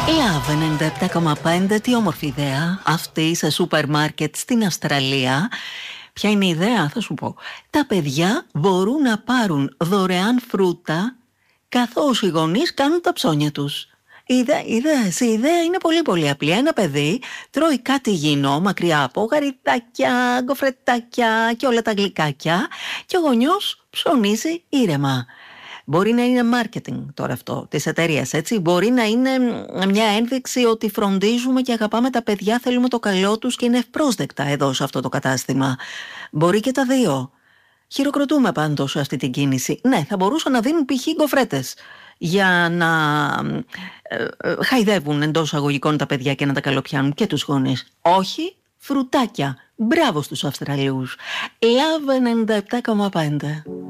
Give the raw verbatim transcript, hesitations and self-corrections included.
Love ενενήντα επτά κόμμα πέντε, τι όμορφη ιδέα αυτή σε σούπερ μάρκετ στην Αυστραλία. Ποια είναι η ιδέα, θα σου πω. Τα παιδιά μπορούν να πάρουν δωρεάν φρούτα καθώς οι γονείς κάνουν τα ψώνια τους. Η ιδέα, η ιδέα, η ιδέα είναι πολύ πολύ απλή. Ένα παιδί τρώει κάτι υγιεινό μακριά από γαριδάκια, γκοφρετάκια και όλα τα γλυκάκια και ο γονιός ψωνίζει ήρεμα. Μπορεί να είναι marketing τώρα αυτό της εταιρείας, έτσι. Μπορεί να είναι μια ένδειξη ότι φροντίζουμε και αγαπάμε τα παιδιά, θέλουμε το καλό τους και είναι ευπρόσδεκτα εδώ σε αυτό το κατάστημα. Μπορεί και τα δύο. Χειροκροτούμε πάντως αυτή την κίνηση. Ναι, θα μπορούσαν να δίνουν π.χ. γκοφρέτες για να ε, ε, χαϊδεύουν εντός αγωγικών τα παιδιά και να τα καλοπιάνουν και τους γονείς. Όχι, φρουτάκια. Μπράβο στους Αυστραλίους. Love ενενήντα επτά κόμμα πέντε.